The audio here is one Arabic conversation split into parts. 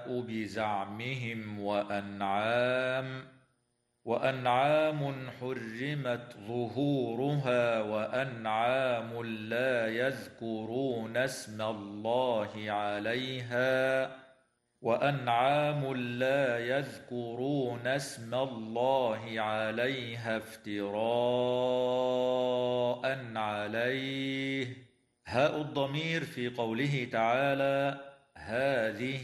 بزعمهم وأنعام حرمت ظهورها وأنعام لا يذكرون اسم الله عليها افتراء عليه. هاء الضمير في قوله تعالى هذه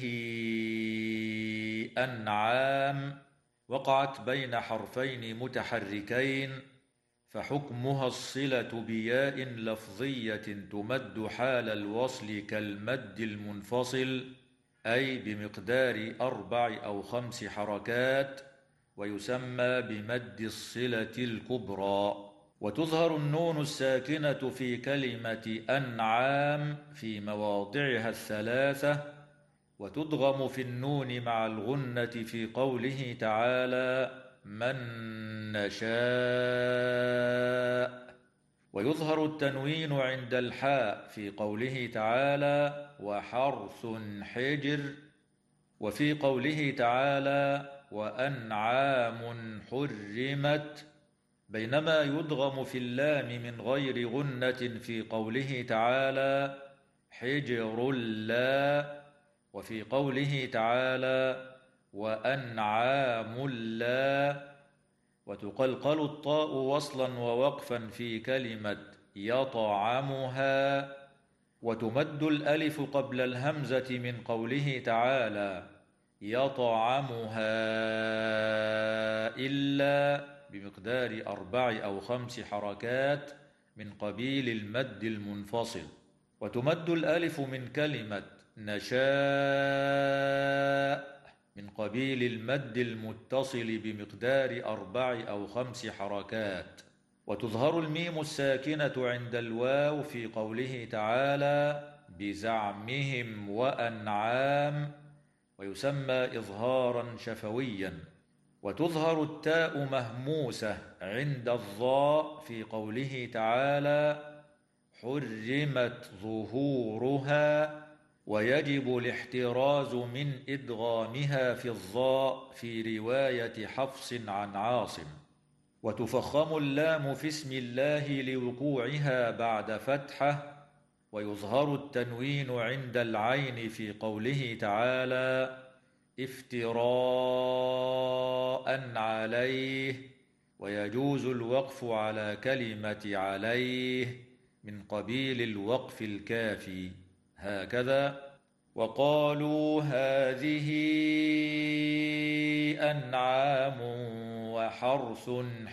أنعام وقعت بين حرفين متحركين، فحكمها الصلة بياء لفظية تمد حال الوصل كالمد المنفصل، أي بمقدار 4 أو 5 حركات، ويسمى بمد الصلة الكبرى. وتظهر النون الساكنة في كلمة أنعام في مواضعها الثلاثة، وتدغم في النون مع الغنة في قوله تعالى من نشاء. ويظهر التنوين عند الحاء في قوله تعالى وحرث حجر، وفي قوله تعالى وأنعام حرمت، بينما يدغم في اللام من غير غنة في قوله تعالى حجر لا، وفي قوله تعالى وأنعام لا. وتقلقل الطاء وصلا ووقفا في كلمة يطعمها، وتمد الألف قبل الهمزة من قوله تعالى يطعمها إلا بمقدار 4 أو 5 حركات من قبيل المد المنفصل. وتمد الألف من كلمة نشاء من قبيل المد المتصل بمقدار 4 أو 5 حركات. وتظهر الميم الساكنة عند الواو في قوله تعالى بزعمهم وأنعام، ويسمى إظهارا شفويا. وتظهر التاء مهموسة عند الظاء في قوله تعالى حرمت ظهورها، ويجب الاحتراز من إدغامها في الظاء في رواية حفص عن عاصم. وتفخم اللام في اسم الله لوقوعها بعد فتحة، ويظهر التنوين عند العين في قوله تعالى افتراء عليه، ويجوز الوقف على كلمة عليه من قبيل الوقف الكافي. هكذا وقالوا هذه أنعام وحرث